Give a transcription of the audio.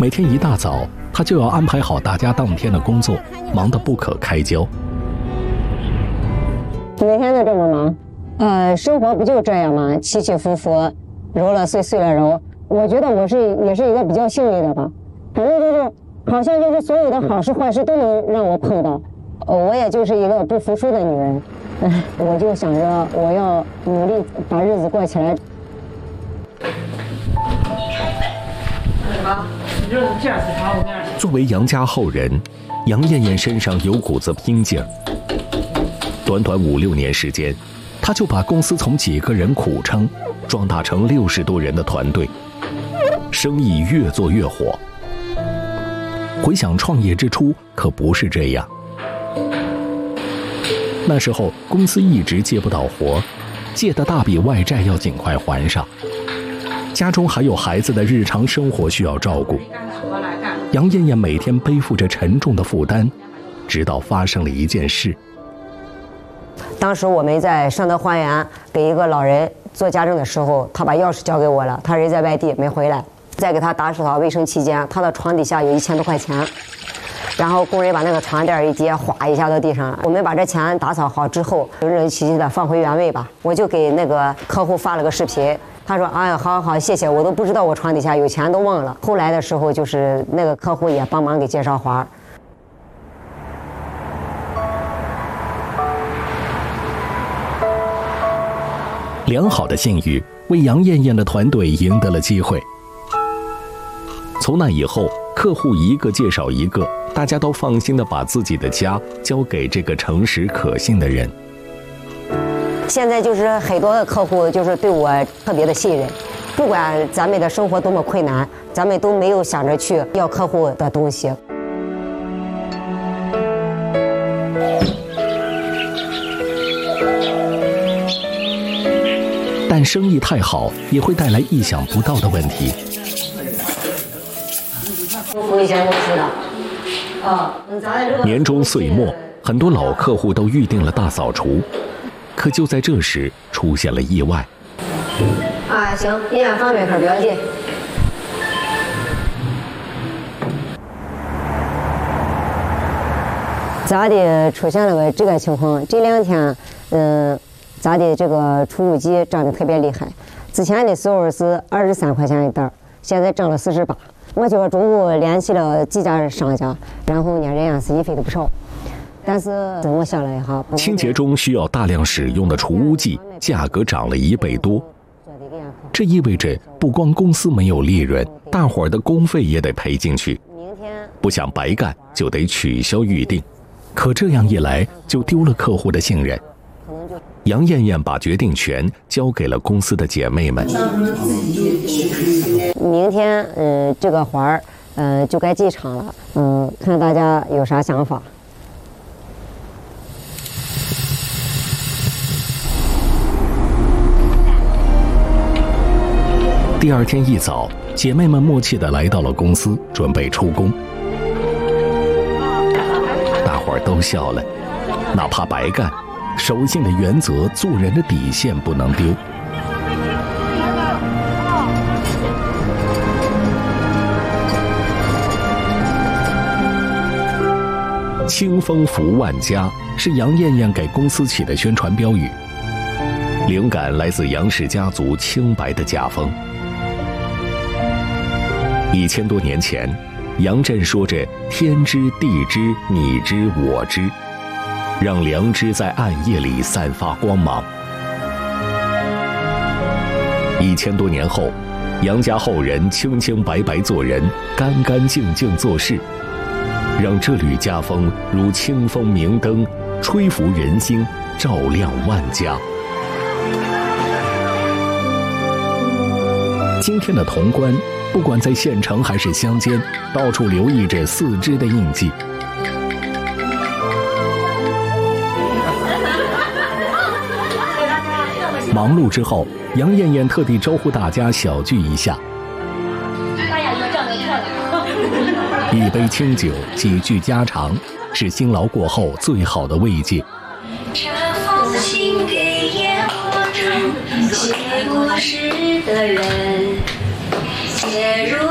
每天一大早，他就要安排好大家当天的工作，忙得不可开交。 每天都这么忙，生活不就这样吗？起起伏伏，揉了碎，碎了揉。我觉得也是一个比较幸运的吧，反正就是好像就是所有的好事坏事都能让我碰到。我也就是一个不服输的女人，我就想着我要努力把日子过起来。 作为杨家后人，杨艳艳身上有股子拼劲儿。短短5、6年时间，她就把公司从几个人苦撑，壮大成60多人的团队，生意越做越火。回想创业之初，可不是这样。那时候公司一直接不到活，借的大笔外债要尽快还上，家中还有孩子的日常生活需要照顾。杨艳艳每天背负着沉重的负担，直到发生了一件事。 当时我们在尚德花园给一个老人做家政的时候，他把钥匙交给我了，他人在外地没回来。在给他打扫卫生期间，他的床底下有1000多块钱，然后工人把那个床垫一揭，哗一下到地上了。我们把这钱打扫好之后，整整齐齐的放回原位吧。我就给那个客户发了个视频，他说：“哎呀，好，谢谢，我都不知道我床底下有钱，都忘了。”后来的时候，就是那个客户也帮忙给介绍活儿。 良好的信誉为杨艳艳的团队赢得了机会。从那以后，客户一个介绍一个，大家都放心地把自己的家交给这个诚实可信的人。 现在就是很多的客户就是对我特别的信任，不管咱们的生活多么困难，咱们都没有想着去要客户的东西。 但生意太好也会带来意想不到的问题。年终岁末，很多老客户都预定了大扫除，可就在这时出现了意外。 行，你按方便克不要紧。咋的出现了这个情况？这2天，咋的这个储物机涨得特别厉害。之前的时候是23块钱一袋，现在涨了48。我就中午联系了几家商家，然后呢，人家是一分都不少。但是我想了一下， 清洁中需要大量使用的除污剂价格涨了1倍多，这意味着不光公司没有利润，大伙儿的工费也得赔进去。不想白干，就得取消预定。可这样一来，就丢了客户的信任。杨艳艳把决定权交给了公司的姐妹们。 明天，这个活儿，就该进场了。看大家有啥想法。 第2天一早，姐妹们默契地来到了公司，准备出工。大伙儿都笑了，哪怕白干，守信的原则，做人的底线不能丢。清风拂万家是杨艳艳给公司起的宣传标语，灵感来自杨氏家族清白的家风。1000多年前，杨震说着天知地知你知我知，让良知在暗夜里散发光芒。1000多年后，杨家后人清清白白做人，干干净净做事，让这缕家风如清风明灯，吹拂人心，照亮万家。今天的潼关，不管在县城还是乡间，到处留意着4支的印记。忙碌之后，杨艳艳特地招呼大家小聚一下。一杯清酒，几句家常，是辛劳过后最好的慰藉。 这封信给烟火中写故事的人，写入